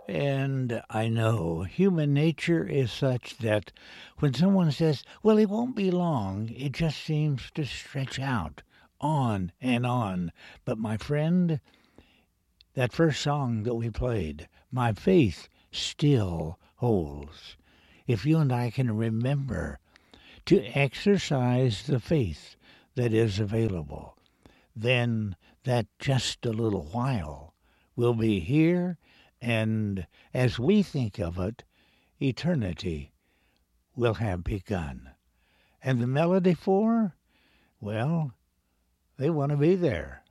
And I know human nature is such that when someone says, well, it won't be long, it just seems to stretch out on and on. But my friend, that first song that we played, my faith still holds. If you and I can remember to exercise the faith that is available, then that just a little while will be here, and as we think of it, eternity will have begun. And the Melody Four, well, they want to be there.